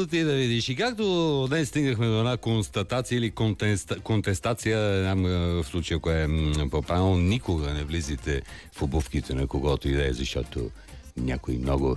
ти да видиш. И както днес стигнахме до една констатация или контестация, в случая кое е по-правилно, никога не влизайте в обувките на когото и да е, защото някой много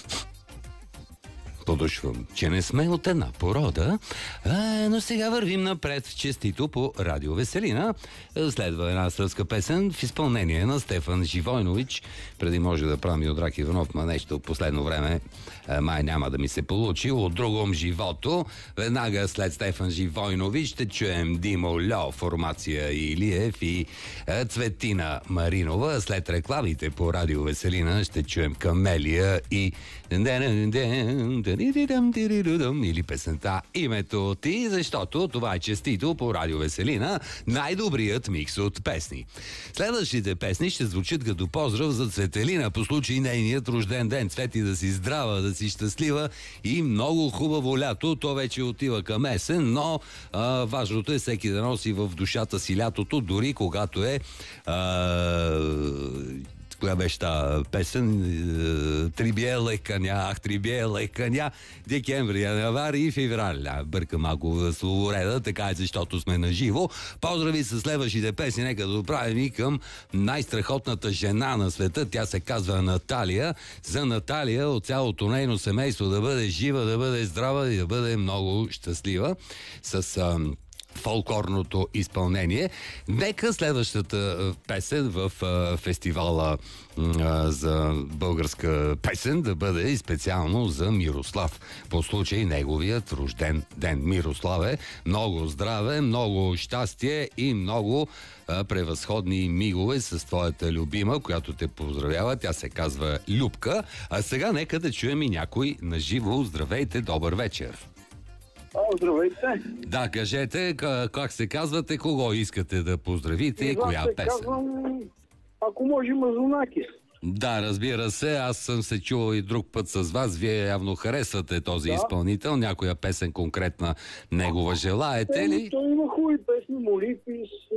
подушвам, че не сме от една порода, но сега вървим напред честито по Радио Веселина. Следва една сръбска песен в изпълнение на Стефан Живойнович. Преди може да правим и от Рак Иванов, ма нещо в последно време май няма да ми се получи. От другом живото, веднага след Стефан Живойнович ще чуем Димо Льо, формация Илиев и Цветина Маринова. След рекламите по Радио Веселина ще чуем Камелия и или песента Името ти, защото това е честито по Радио Веселина, най-добрият микс от песни. Следващите песни ще звучат като поздрав за Цветелина по случай нейният рожден ден. Цвети, да си здрава, да си щастлива и много хубаво лято. То вече отива към есен, но важното е всеки да носи в душата си лятото, дори когато е коя беше тази песен? Трибие леканя, трибие леканя, декември, январи и февраль. Бърка малко в словореда, така е, защото сме наживо. Поздрави с следващите песни, нека да отправим и към най-страхотната жена на света. Тя се казва Наталия. За Наталия от цялото нейно семейство да бъде жива, да бъде здрава и да бъде много щастлива с фолклорното изпълнение. Нека следващата песен в фестивала за българска песен да бъде и специално за Мирослав. По случай неговият рожден ден. Мирославе, много здраве, много щастие и много превъзходни мигове с твоята любима, която те поздравява. Тя се казва Любка. А сега нека да чуем и някой наживо. Здравейте, добър вечер! Здравейте! Да, кажете, как се казвате, кого искате да поздравите и коя песен? Казвам, ако може, Мазунакис. Да, разбира се, аз съм се чувал и друг път с вас. Вие явно харесвате този изпълнител. Някоя песен конкретна негова желаете ли? Той има хубави песни, Молитвис,